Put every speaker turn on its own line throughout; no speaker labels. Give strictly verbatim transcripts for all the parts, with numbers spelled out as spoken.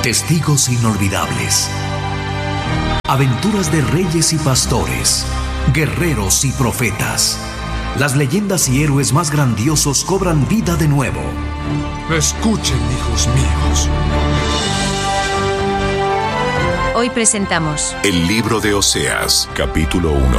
Testigos inolvidables. Aventuras de reyes y pastores, guerreros y profetas. Las leyendas y héroes más grandiosos cobran vida de nuevo.
Escuchen, hijos míos.
Hoy presentamos
El libro de Oseas, capítulo uno.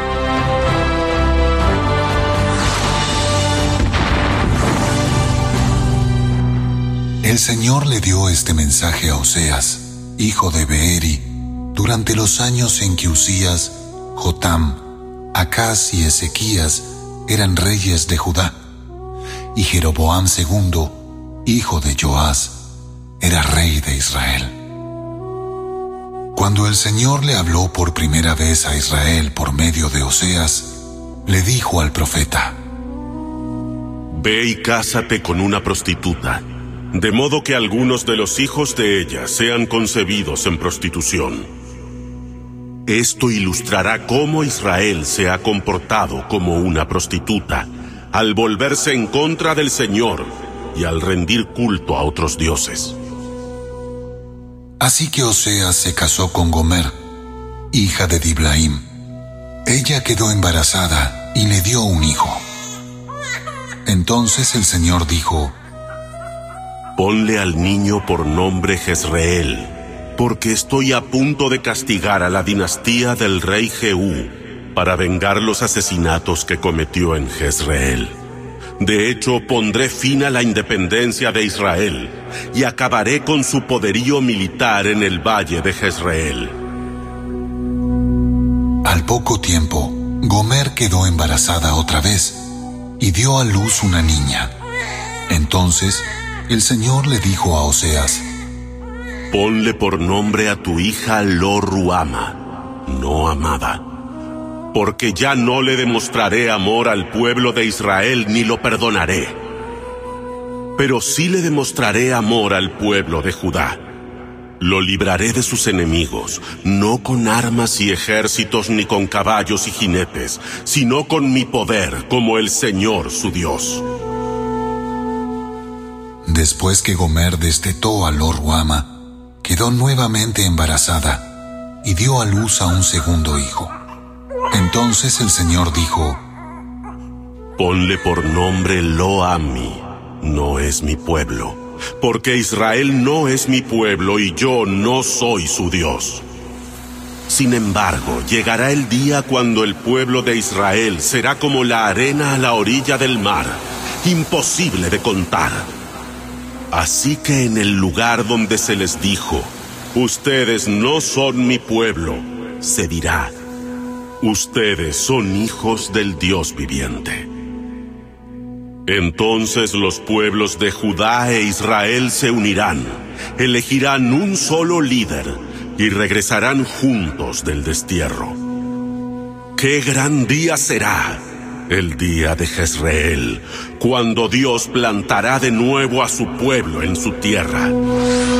El Señor le dio este mensaje a Oseas, hijo de Beeri, durante los años en que Usías, Jotam, Acaz y Ezequías eran reyes de Judá, y Jeroboam segundo, hijo de Joás, era rey de Israel. Cuando el Señor le habló por primera vez a Israel por medio de Oseas, le dijo al profeta:
Ve y cásate con una prostituta, de modo que algunos de los hijos de ella sean concebidos en prostitución. Esto ilustrará cómo Israel se ha comportado como una prostituta, al volverse en contra del Señor y al rendir culto a otros dioses.
Así que Oseas se casó con Gomer, hija de Diblaim. Ella quedó embarazada y le dio un hijo. Entonces el Señor dijo:
Ponle al niño por nombre Jezreel, porque estoy a punto de castigar a la dinastía del rey Jehú para vengar los asesinatos que cometió en Jezreel. De hecho, pondré fin a la independencia de Israel y acabaré con su poderío militar en el valle de Jezreel.
Al poco tiempo, Gomer quedó embarazada otra vez y dio a luz una niña. Entonces, el Señor le dijo a Oseas:
Ponle por nombre a tu hija Lo-Ruama, no amada, porque ya no le demostraré amor al pueblo de Israel ni lo perdonaré. Pero sí le demostraré amor al pueblo de Judá. Lo libraré de sus enemigos, no con armas y ejércitos ni con caballos y jinetes, sino con mi poder como el Señor su Dios.
Después que Gomer destetó a Lo-Ruama, quedó nuevamente embarazada y dio a luz a un segundo hijo. Entonces el Señor dijo:
Ponle por nombre Lo-Ammi, no es mi pueblo, porque Israel no es mi pueblo y yo no soy su Dios. Sin embargo, llegará el día cuando el pueblo de Israel será como la arena a la orilla del mar, imposible de contar. Así que en el lugar donde se les dijo: ustedes no son mi pueblo, se dirá: ustedes son hijos del Dios viviente. Entonces los pueblos de Judá e Israel se unirán, elegirán un solo líder y regresarán juntos del destierro. ¡Qué gran día será! El día de Jezreel, cuando Dios plantará de nuevo a su pueblo en su tierra.